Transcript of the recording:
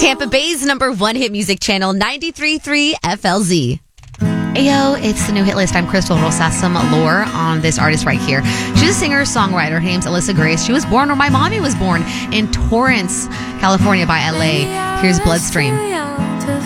Tampa Bay's #1 hit music channel, 93.3 FLZ. Ayo, it's the new hit list. I'm Crystal. We'll have some lore on this artist right here. She's a singer-songwriter. Her name's Alyssa Grace. She was born where my mommy was born, in Torrance, California by LA. Here's Bloodstream.